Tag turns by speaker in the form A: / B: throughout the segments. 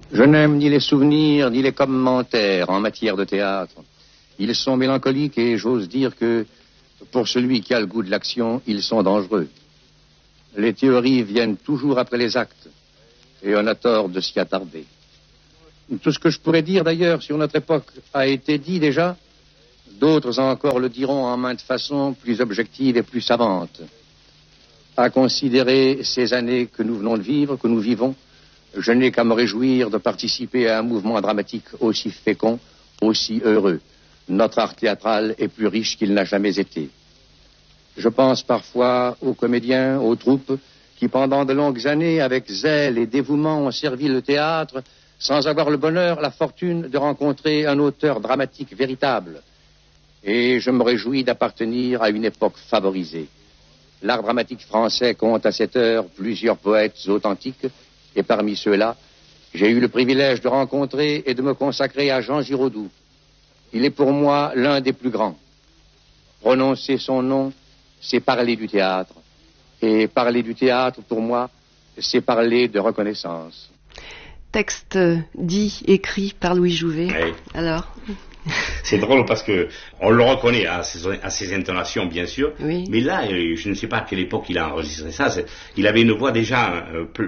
A: Je n'aime ni les souvenirs, ni les commentaires en matière de théâtre. Ils sont mélancoliques et j'ose dire que, pour celui qui a le goût de l'action, ils sont dangereux. Les théories viennent toujours après les actes, et on a tort de s'y attarder. Tout ce que je pourrais dire d'ailleurs sur notre époque a été dit déjà. D'autres encore le diront en maintes façons plus objectives et plus savantes. À considérer ces années que nous venons de vivre, que nous vivons, je n'ai qu'à me réjouir de participer à un mouvement dramatique aussi fécond, aussi heureux. Notre art théâtral est plus riche qu'il n'a jamais été. Je pense parfois aux comédiens, aux troupes, qui pendant de longues années, avec zèle et dévouement, ont servi le théâtre, sans avoir le bonheur, la fortune de rencontrer un auteur dramatique véritable. Et je me réjouis d'appartenir à une époque favorisée. L'art dramatique français compte à cette heure plusieurs poètes authentiques, et parmi ceux-là, j'ai eu le privilège de rencontrer et de me consacrer à Jean Giraudoux. Il est pour moi l'un des plus grands. Prononcer son nom, c'est parler du théâtre. Et parler du théâtre, pour moi, c'est parler de reconnaissance.
B: Texte dit, écrit par Louis Jouvet.
C: Oui.
B: Alors
C: c'est drôle parce que on le reconnaît à ses intonations, bien sûr.
B: Oui.
C: Mais là, je ne sais pas à quelle époque il a enregistré ça. Il avait une voix déjà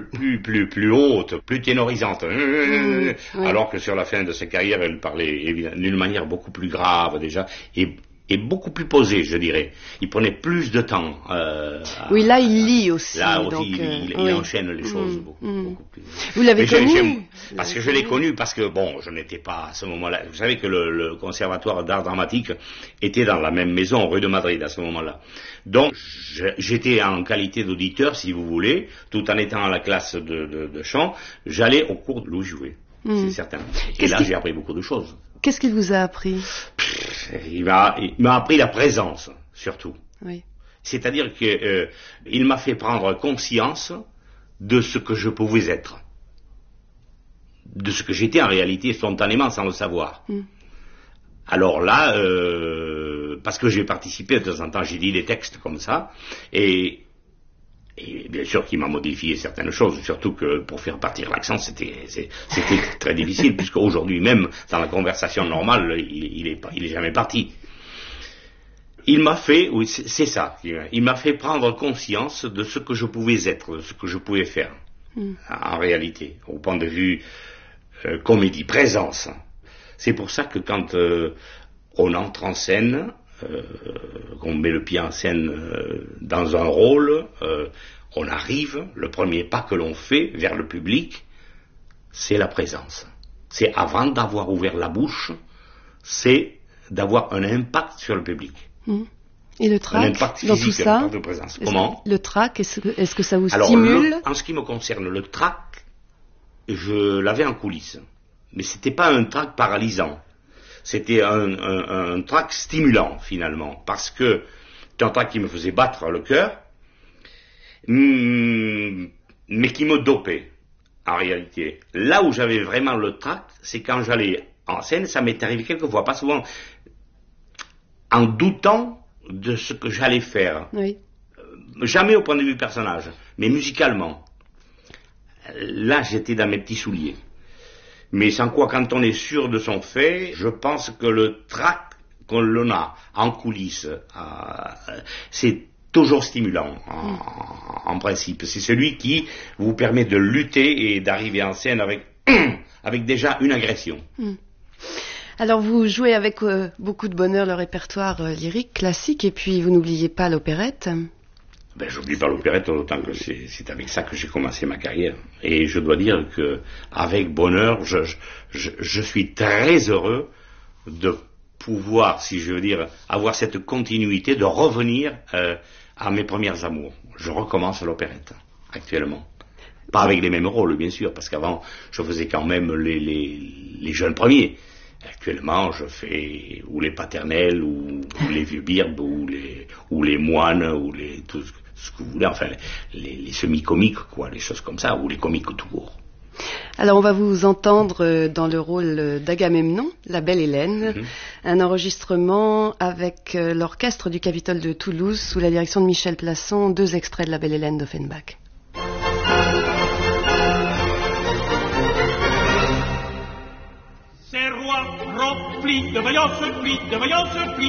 C: plus haute, plus ténorisante.
B: Oui.
C: Alors que sur la fin de sa carrière, il parlait d'une manière beaucoup plus grave déjà et beaucoup plus posée, je dirais. Il prenait plus de temps.
B: Oui, là, il lit aussi.
C: Là
B: donc,
C: aussi, il enchaîne les choses beaucoup plus.
B: Vous l'avez connu
C: Parce que je l'ai connu, parce que, bon, je n'étais pas à ce moment-là. Vous savez que le conservatoire d'art dramatique était dans la même maison, rue de Madrid, à ce moment-là. Donc, j'étais en qualité d'auditeur, si vous voulez, tout en étant à la classe de chant, j'allais au cours de Louis Jouvet, c'est certain. Et là, j'ai appris beaucoup de choses.
B: Qu'est-ce qu'il vous a appris?
C: Il m'a appris la présence, surtout.
B: Oui.
C: C'est-à-dire que il m'a fait prendre conscience de ce que je pouvais être, de ce que j'étais en réalité spontanément sans le savoir. Alors là, parce que j'ai participé de temps en temps, j'ai dit des textes comme ça, et bien sûr qu'il m'a modifié certaines choses, surtout que pour faire partir l'accent, c'était très difficile, puisque aujourd'hui même, dans la conversation normale, il est jamais parti. Il m'a fait, oui, c'est ça, il m'a fait prendre conscience de ce que je pouvais être, de ce que je pouvais faire, en réalité, au point de vue comédie, présence. C'est pour ça que quand on entre en scène, qu'on met le pied en scène dans un rôle, on arrive, le premier pas que l'on fait vers le public, c'est la présence. C'est avant d'avoir ouvert la bouche, c'est d'avoir un impact sur le public.
B: Et le trac,
C: un impact physique,
B: dans tout ça,
C: un impact de présence. Comment ?
B: Le trac, est-ce que ça vous
C: Alors,
B: stimule ?
C: en ce qui me concerne, le trac, je l'avais en coulisses. Mais c'était pas un trac paralysant. C'était un trac stimulant, finalement. Parce que c'était un trac qui me faisait battre le cœur, mais qui me dopait, en réalité. Là où j'avais vraiment le trac, c'est quand j'allais en scène, ça m'est arrivé quelquefois, pas souvent, en doutant de ce que j'allais faire.
B: Oui.
C: Jamais au point de vue personnage, mais musicalement. Là, j'étais dans mes petits souliers. Mais sans quoi, quand on est sûr de son fait, je pense que le trac qu'on a en coulisses, c'est toujours stimulant, en principe. C'est celui qui vous permet de lutter et d'arriver en scène avec déjà une agression.
B: Alors vous jouez avec beaucoup de bonheur le répertoire lyrique, classique, et puis vous n'oubliez pas l'opérette.
C: Ben, j'oublie pas l'opérette, autant que c'est avec ça que j'ai commencé ma carrière. Et je dois dire que, avec bonheur, je suis très heureux de pouvoir, si je veux dire, avoir cette continuité, de revenir à mes premiers amours. Je recommence l'opérette, actuellement. Pas avec les mêmes rôles, bien sûr, parce qu'avant, je faisais quand même les jeunes premiers. Actuellement, je fais ou les paternels, ou les vieux birbes, ou les moines, ou tout ce que vous voulez, enfin, les semi-comiques, quoi, les choses comme ça, ou les comiques tout court.
B: Alors, on va vous entendre dans le rôle d'Agamemnon, la belle Hélène, un enregistrement avec l'orchestre du Capitole de Toulouse, sous la direction de Michel Plasson, 2 extraits de la belle Hélène d'Offenbach.
D: Ces rois remplis de vaillants surpris,